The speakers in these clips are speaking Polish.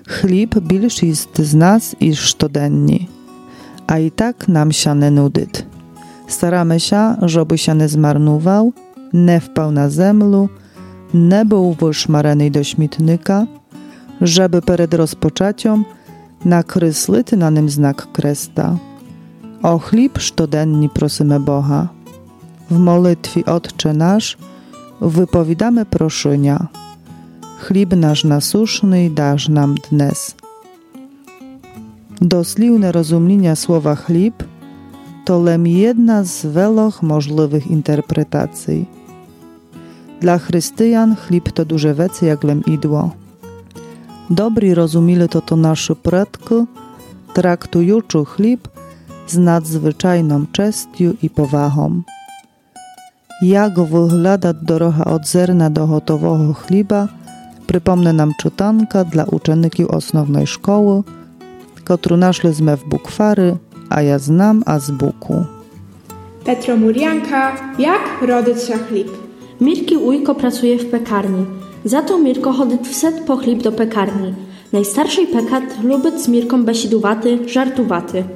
Chlib bільш jest z nas iż sztodenni, a i tak nam się nie nudyt. Staramy się, żeby się nie zmarnował, nie wpał na zemlu, nie był wyszmarany do śmietnika, żeby przed rozpoczęciem nakreślić na nim znak kresta. O chlib sztodenni prosimy Boha. W molitwie Otcze nasz wypowiadamy proszenia. Chlib nasz nasuszny dasz nam dnes. Doslowne rozumienia słowa chlib to lem jedna z wieloch możliwych interpretacji. Dla chrześcijan chlib to duże wece jak lem idło. Dobry rozumili to nasi przodki, traktujący chlib z nadzwyczajną czestią i powagą. Jak wygląda droga od zerna do gotowego chliba, przypomnę nam czytanka dla uczenników osnovnej szkoły, którą našliśmy w bukwary, a ja znam a z buku. Petro Murianka, jak rodzić się chlib? Mirki ujko pracuje w pekarni. Za to Mirko chodzi wset po chlib do pekarni. Najstarszy pekat lubi z Mirką besiduwaty, żartuwaty.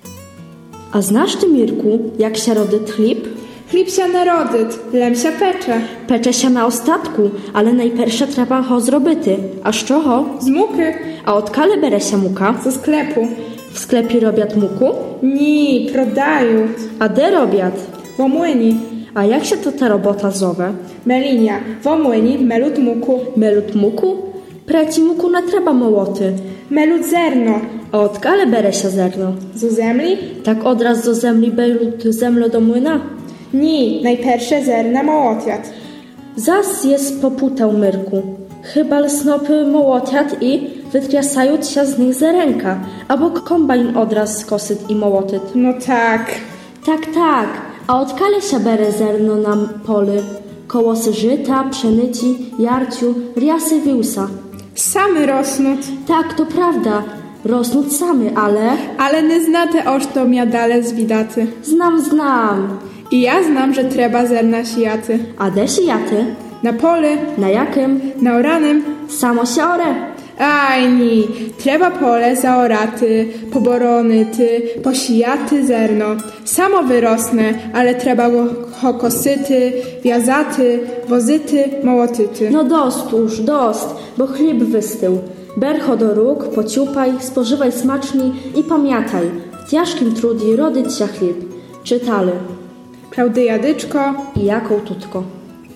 A znasz ty, Mirku, jak się rodyt chlib? Chlib się nie rodyt, lem się pecze. Pecze się na ostatku, ale najpierwsze trzeba ho zrobity. A z czego? Z muky. A od kale bere się muka? Ze sklepu. W sklepie robiat muku? Nie, prodają. A de robiat? W młyni. A jak się to ta robota zowe? Melinia, w młyni melut muku. Melut muku? Preci muku nie trzeba mołoty. Melut zerno. A od kale bere się zerno? Z zemli? Tak odraz do zemli belut zemlo do młyna? Nie, najpierwsze zerna mołotjat. Zas jest poputał Myrku. Chyba snopy mołotiat i wytriasają się z nich zerenka, albo kombajn odraz skosyt i mołotyt. No tak. Tak. A od kale się bere zerno nam poli? Kołosy żyta, pszenici, jarciu, riasy wiłsa. Samy rosnut. Tak, to prawda. Rosnut samy, ale... Ale nie znate oż to miadale z widaty. Znam. I ja znam, że trzeba zerna sijaty. A de sijaty? Na pole. Na jakim? Na oranym. Samo się ore. Aj ni, trzeba pole zaoraty, poboronyty, posijaty zerno. Samo wyrosnę, ale trzeba go kosyty, wiazaty, wozyty, mołotyty. No dost, bo chlib wystył. Bercho do róg, pociupaj, spożywaj smacznie i pamiętaj, w ciężkim trudzie rodyć się chlib. Czytali Klaudyja Dyczko i Jakoł Tutko.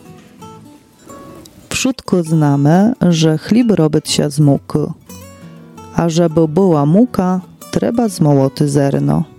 Wszystko znamy, że chlib robić się z muki, a żeby była muka, trzeba zmołoty zerno.